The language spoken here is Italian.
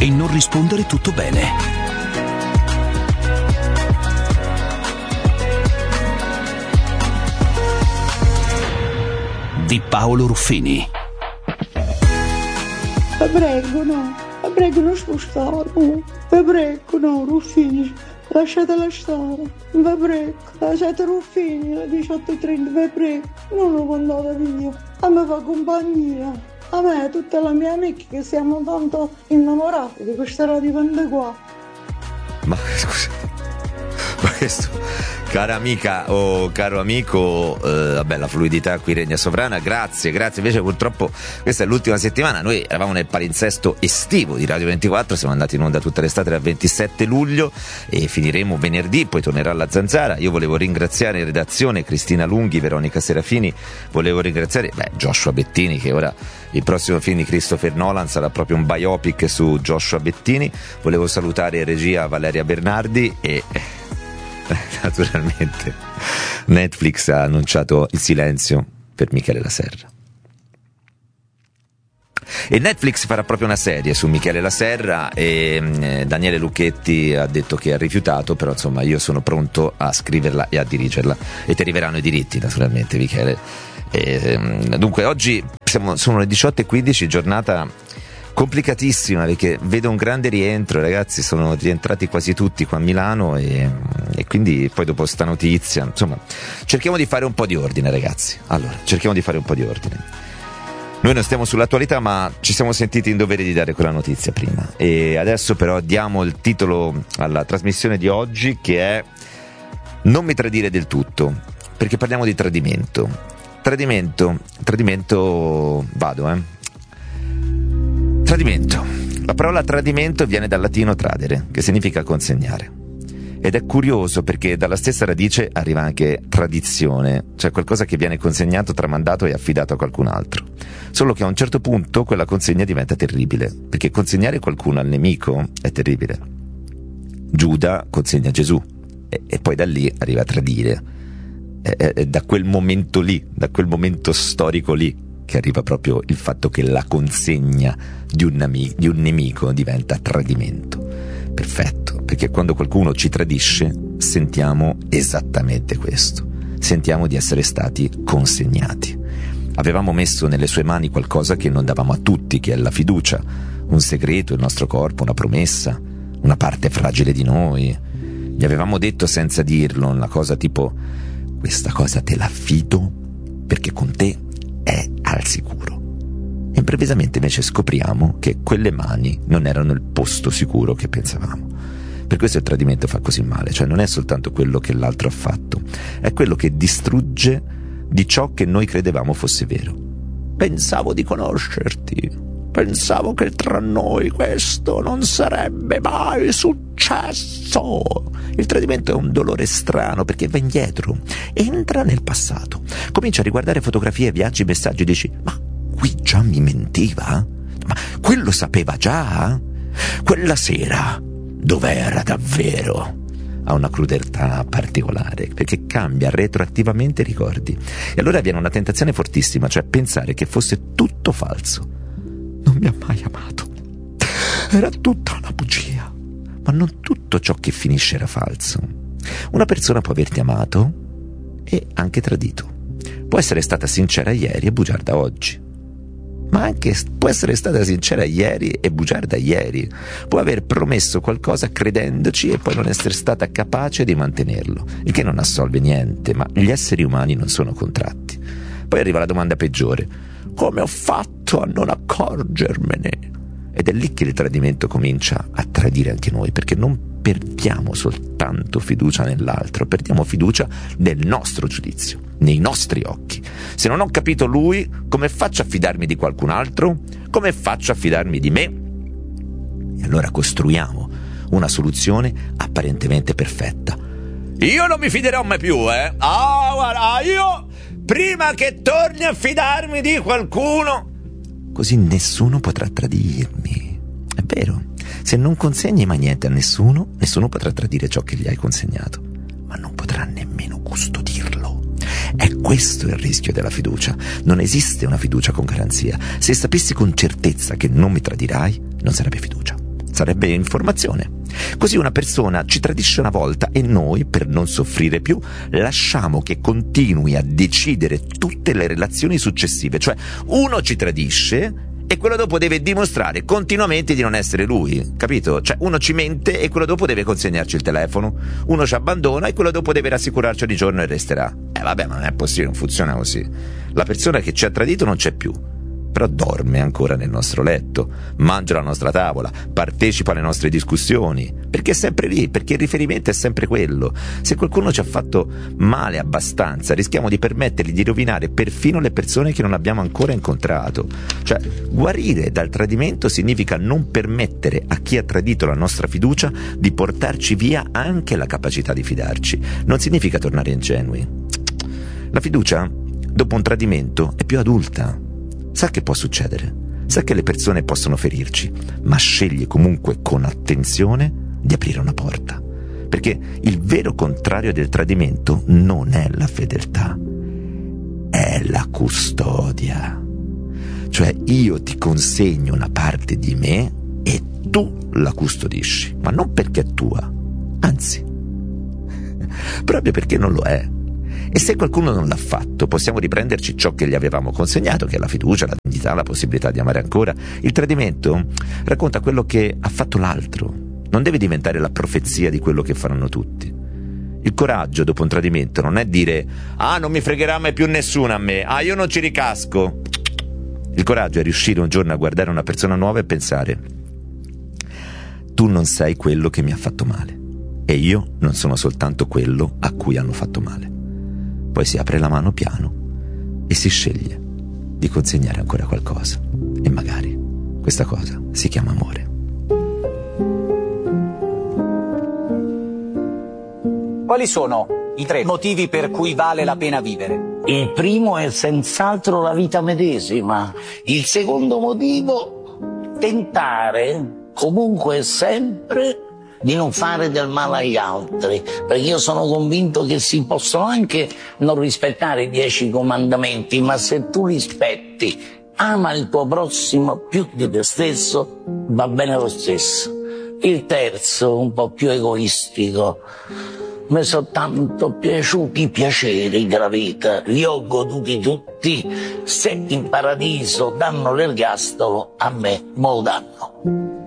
e non rispondere tutto bene. Di Paolo Ruffini. Vi prego, non spostare, vi prego, no, Ruffini, lasciatela stare, vi prego, lasciate Ruffini alle 18:30, vi prego, non lo mandate via, a me fa compagnia, a me e tutte le mie amiche che siamo tanto innamorate di questa radio qua. Ma scusa, ma questo, cara amica o caro amico, vabbè, la fluidità qui regna sovrana, grazie, invece purtroppo questa è l'ultima settimana, noi eravamo nel palinsesto estivo di Radio 24, siamo andati in onda tutta l'estate dal 27 luglio e finiremo venerdì, poi tornerà la Zanzara. Io volevo ringraziare in redazione Cristina Lunghi, Veronica Serafini, volevo ringraziare Joshua Bettini, che ora il prossimo film di Christopher Nolan sarà proprio un biopic su Joshua Bettini, volevo salutare in regia Valeria Bernardi e naturalmente Netflix ha annunciato il silenzio per Michele La Serra e Netflix farà proprio una serie su Michele La Serra e Daniele Lucchetti ha detto che ha rifiutato, però insomma io sono pronto a scriverla e a dirigerla e ti arriveranno i diritti naturalmente, Michele. Dunque oggi sono le 18:15, giornata complicatissima perché vedo un grande rientro, ragazzi, sono rientrati quasi tutti qua a Milano e quindi poi dopo sta notizia, insomma, cerchiamo di fare un po' di ordine, ragazzi. Allora, cerchiamo di fare un po' di ordine. Noi non stiamo sull'attualità, ma ci siamo sentiti in dovere di dare quella notizia prima e adesso però diamo il titolo alla trasmissione di oggi, che è Non mi tradire del tutto, perché parliamo di tradimento. Tradimento, Tradimento. La parola tradimento viene dal latino tradere, che significa consegnare. Ed è curioso perché dalla stessa radice arriva anche tradizione, cioè qualcosa che viene consegnato, tramandato e affidato a qualcun altro. Solo che a un certo punto quella consegna diventa terribile, perché consegnare qualcuno al nemico è terribile. Giuda consegna Gesù e poi da lì arriva a tradire. È da quel momento lì, da quel momento storico lì, che arriva proprio il fatto che la consegna di un nemico diventa tradimento. Perfetto, perché quando qualcuno ci tradisce sentiamo esattamente questo, sentiamo di essere stati consegnati. Avevamo messo nelle sue mani qualcosa che non davamo a tutti, che è la fiducia, un segreto, il nostro corpo, una promessa, una parte fragile di noi. Gli avevamo detto senza dirlo una cosa tipo: questa cosa te la affido perché con te è al sicuro. E improvvisamente invece scopriamo che quelle mani non erano il posto sicuro che pensavamo. Per questo il tradimento fa così male, cioè non è soltanto quello che l'altro ha fatto, è quello che distrugge di ciò che noi credevamo fosse vero. Pensavo di conoscerti, pensavo che tra noi questo non sarebbe mai successo. Il tradimento è un dolore strano perché va indietro, entra nel passato, comincia a riguardare fotografie, viaggi, messaggi e dici: ma qui già mi mentiva? Ma quello sapeva già? Quella sera dov'era davvero? Ha una crudeltà particolare perché cambia retroattivamente i ricordi e allora viene una tentazione fortissima, cioè pensare che fosse tutto falso. Non mi ha mai amato, era tutta una bugia. Ma non tutto ciò che finisce era falso. Una persona può averti amato e anche tradito. Può essere stata sincera ieri e bugiarda oggi. Ma anche può essere stata sincera ieri e bugiarda ieri. Può aver promesso qualcosa credendoci e poi non essere stata capace di mantenerlo, il che non assolve niente, ma gli esseri umani non sono contratti. Poi arriva la domanda peggiore: come ho fatto a non accorgermene? Ed è lì che il tradimento comincia a tradire anche noi, perché non perdiamo soltanto fiducia nell'altro, perdiamo fiducia nel nostro giudizio, nei nostri occhi. Se non ho capito lui, come faccio a fidarmi di qualcun altro? Come faccio a fidarmi di me? E allora costruiamo una soluzione apparentemente perfetta. Io non mi fiderò mai più, guarda, io prima che torni a fidarmi di qualcuno, così nessuno potrà tradirmi. È vero, se non consegni mai niente a nessuno, nessuno potrà tradire ciò che gli hai consegnato, ma non potrà nemmeno custodirlo. È questo il rischio della fiducia. Non esiste una fiducia con garanzia. Se sapessi con certezza che non mi tradirai, non sarebbe fiducia, sarebbe informazione. Così una persona ci tradisce una volta e noi, per non soffrire più, lasciamo che continui a decidere tutte le relazioni successive. Cioè, uno ci tradisce e quello dopo deve dimostrare continuamente di non essere lui, capito? Cioè, uno ci mente e quello dopo deve consegnarci il telefono, uno ci abbandona e quello dopo deve rassicurarci di giorno e resterà. Vabbè, ma non è possibile, non funziona così. La persona che ci ha tradito non c'è più, però dorme ancora nel nostro letto, mangia alla nostra tavola, partecipa alle nostre discussioni, perché è sempre lì, perché il riferimento è sempre quello. Se qualcuno ci ha fatto male abbastanza, rischiamo di permettergli di rovinare perfino le persone che non abbiamo ancora incontrato. Cioè, guarire dal tradimento significa non permettere a chi ha tradito la nostra fiducia di portarci via anche la capacità di fidarci. Non significa tornare ingenui. La fiducia, dopo un tradimento, è più adulta. Sa che può succedere, sa che le persone possono ferirci, ma sceglie comunque con attenzione di aprire una porta. Perché il vero contrario del tradimento non è la fedeltà, è la custodia. Cioè, io ti consegno una parte di me e tu la custodisci, ma non perché è tua, anzi, proprio perché non lo è. E se qualcuno non l'ha fatto, possiamo riprenderci ciò che gli avevamo consegnato, che è la fiducia, la dignità, la possibilità di amare ancora. Il tradimento racconta quello che ha fatto l'altro, non deve diventare la profezia di quello che faranno tutti. Il coraggio dopo un tradimento non è dire «Ah, non mi fregherà mai più nessuno a me, ah, io non ci ricasco». Il coraggio è riuscire un giorno a guardare una persona nuova e pensare «Tu non sei quello che mi ha fatto male, e io non sono soltanto quello a cui hanno fatto male». Poi si apre la mano piano e si sceglie di consegnare ancora qualcosa. E magari questa cosa si chiama amore. Quali sono i 3 motivi per cui vale la pena vivere? Il primo è senz'altro la vita medesima. Il secondo motivo, tentare comunque e sempre di non fare del male agli altri, perché io sono convinto che si possono anche non rispettare i 10 comandamenti, ma se tu rispetti, ama il tuo prossimo più di te stesso, va bene lo stesso. Il terzo, un po' più egoistico, mi sono tanto piaciuti i piaceri della vita, li ho goduti tutti, se in paradiso danno l'ergastolo, a me me lo danno.